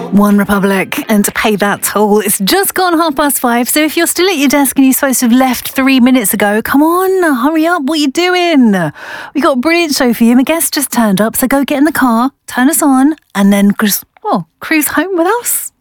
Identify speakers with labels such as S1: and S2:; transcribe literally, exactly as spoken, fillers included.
S1: One Republic, and to pay that toll. It's just gone half past five, so if you're still at your desk and you're supposed to have left three minutes ago, come on, hurry up, what are you doing? We got a brilliant show for you. My guest just turned up, so go get in the car, turn us on, and then just, well, cruise home with us.